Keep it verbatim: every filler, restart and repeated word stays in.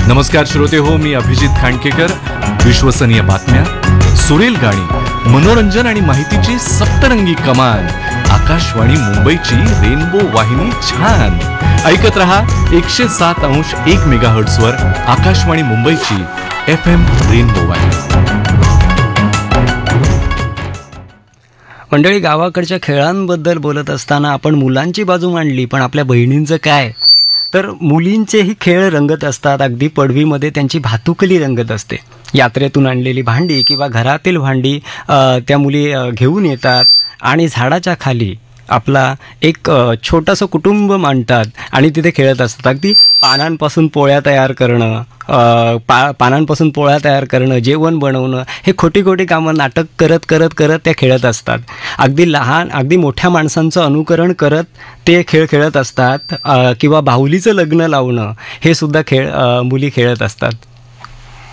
नमस्कार श्रोते हो, मी अभिजित खांडकेकर. विश्वसनीय बातम्या, सुरेल गाणी, मनोरंजन आणि माहितीची सप्तरंगी कमान. आकाशवाणी मुंबईची रेनबो वाहिनी छान. ऐकत रहा एकशे सात अंश एक मेगाहर्ट्झ वर आकाशवाणी मुंबईची एफ एम रेनबो वाहिनी. मंडळी, गावाकडच्या खेळांबद्दल बोलत असताना आपण मुलांची बाजू मांडली, पण आपल्या बहिणींचं काय? तर मुलींचेही खेळ रंगत असतात. अगदी पडवीमध्ये त्यांची भातुकली रंगत असते. यात्रेतून आणलेली भांडी किंवा घरातील भांडी त्या मुली घेऊन येतात आणि झाडाच्या खाली आपला एक छोटंसं कुटुंब मांडतात आणि तिथे खेळत असतात. अगदी पानांपासून पोळ्या तयार करणं, पा पानांपासून पोळ्या तयार करणं, जेवण बनवणं, हे खोटी खोटी कामं नाटक करत करत करत त्या खेळत असतात. अगदी लहान अगदी मोठ्या माणसांचं अनुकरण करत ते खेळ खेळत असतात. किंवा बाहुलीचं लग्न लावणं, हे सुद्धा खेळ मुली खेळत असतात.